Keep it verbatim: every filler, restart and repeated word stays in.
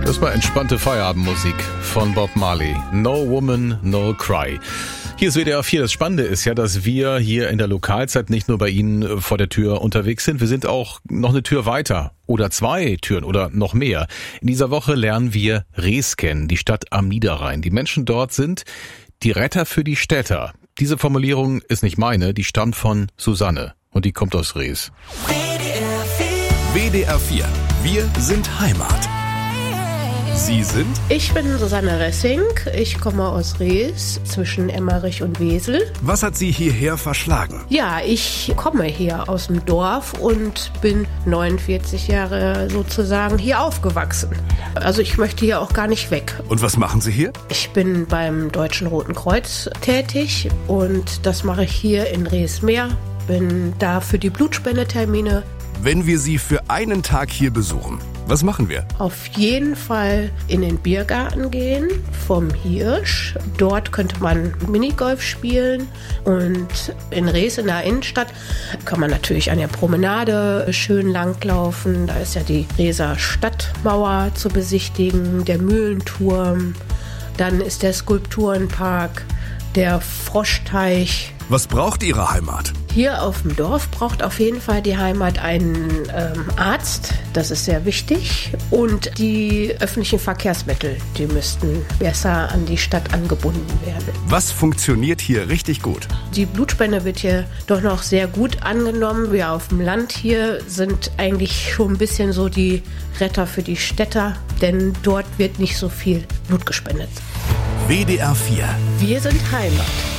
Das war entspannte Feierabendmusik von Bob Marley. No Woman, No Cry. Hier ist W D R vier. Das Spannende ist ja, dass wir hier in der Lokalzeit nicht nur bei Ihnen vor der Tür unterwegs sind. Wir sind auch noch eine Tür weiter oder zwei Türen oder noch mehr. In dieser Woche lernen wir Rees kennen, die Stadt am Niederrhein. Die Menschen dort sind die Retter für die Städter. Diese Formulierung ist nicht meine, die stammt von Susanne und die kommt aus Rees. W D R vier. Wir sind Heimat. Sie sind? Ich bin Susanne Ressing. Ich komme aus Rees zwischen Emmerich und Wesel. Was hat Sie hierher verschlagen? Ja, ich komme hier aus dem Dorf und bin neunundvierzig Jahre sozusagen hier aufgewachsen. Also ich möchte hier auch gar nicht weg. Und was machen Sie hier? Ich bin beim Deutschen Roten Kreuz tätig und das mache ich hier in Rees-Meer. Bin da für die Blutspendetermine. Wenn wir Sie für einen Tag hier besuchen, was machen wir? Auf jeden Fall in den Biergarten gehen vom Hirsch. Dort könnte man Minigolf spielen. Und in Rees in der Innenstadt kann man natürlich an der Promenade schön langlaufen. Da ist ja die Reeser Stadtmauer zu besichtigen, der Mühlenturm. Dann ist der Skulpturenpark, der Froschteich. Was braucht Ihre Heimat? Hier auf dem Dorf braucht auf jeden Fall die Heimat einen ähm, Arzt, das ist sehr wichtig. Und die öffentlichen Verkehrsmittel, die müssten besser an die Stadt angebunden werden. Was funktioniert hier richtig gut? Die Blutspende wird hier doch noch sehr gut angenommen. Wir auf dem Land hier sind eigentlich schon ein bisschen so die Retter für die Städter, denn dort wird nicht so viel Blut gespendet. W D R vier. Wir sind Heimat.